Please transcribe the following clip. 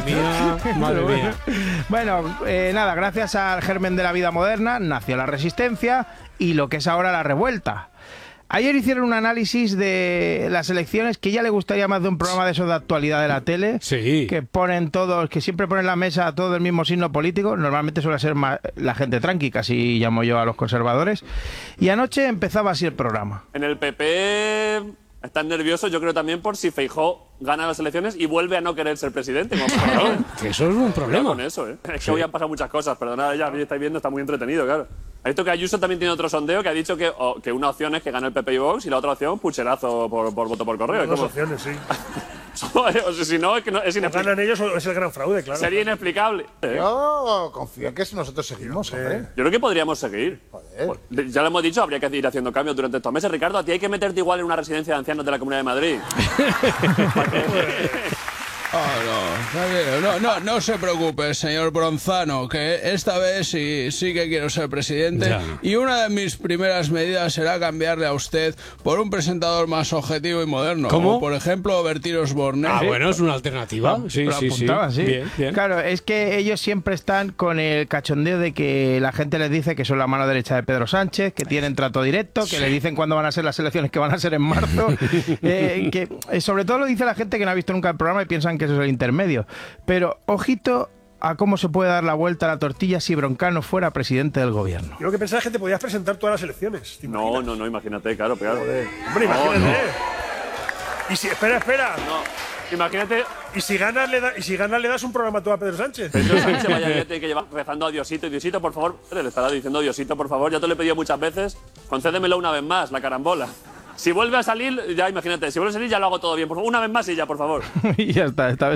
Madre mía. Bueno, nada, gracias al germen de la vida moderna nació la resistencia y lo que es ahora la revuelta. Ayer hicieron un análisis de las elecciones que ya le gustaría más de un programa de esos de actualidad de la tele. Sí. Que ponen todos, que siempre ponen la mesa todo el mismo signo político. Normalmente suele ser más la gente tranqui, casi llamo yo a los conservadores. Y anoche empezaba así el programa. En el PP están nerviosos, yo creo también por si Feijóo gana las elecciones y vuelve a no querer ser presidente. Que eso es un problema. Con eso, Es que hoy han pasado muchas cosas, perdonad, ya estáis viendo, está muy entretenido, claro. Ha visto que Ayuso también tiene otro sondeo que ha dicho que una opción es que gane el PP y Vox y la otra opción, pucherazo por voto por correo. Dos opciones, sí. O sea, si no, es que no, es inexplicable. Ganan ellos o es el gran fraude, claro. Sería inexplicable. Yo confío en que nosotros seguimos, hombre. Yo creo que podríamos seguir. Joder. Ya lo hemos dicho, habría que ir haciendo cambios durante estos meses. Ricardo, a ti hay que meterte igual en una residencia de ancianos de la Comunidad de Madrid. No se preocupe, señor Bronzano, que esta vez sí que quiero ser presidente. Ya. Y una de mis primeras medidas será cambiarle a usted por un presentador más objetivo y moderno. ¿Cómo? Como por ejemplo Bertín Osborne. Bueno, es una alternativa. Sí, Lo sí, sí. apuntaba, sí. Bien. Claro, es que ellos siempre están con el cachondeo de que la gente les dice que son la mano derecha de Pedro Sánchez, que tienen trato directo, que le dicen cuándo van a ser las elecciones, que van a ser en marzo. Sobre todo lo dice la gente que no ha visto nunca el programa y piensan que eso es el intermedio. Pero ojito a cómo se puede dar la vuelta a la tortilla si Broncano fuera presidente del gobierno. Yo lo que pensaba es que te podías presentar todas las elecciones. No, imagínate, claro. Hombre, imagínate. Y si, espera. No, imagínate. Y si ganas le das un programa todo a Pedro Sánchez. Pedro Sánchez vaya que lleva rezando a Diosito. Y Diosito, por favor, le estará diciendo Diosito, por favor, ya te lo he pedido muchas veces, concédemelo una vez más, la carambola. Si vuelve a salir, ya imagínate, si vuelve a salir ya lo hago todo bien. Por favor, una vez más y ya, por favor. Y ya está, esta vez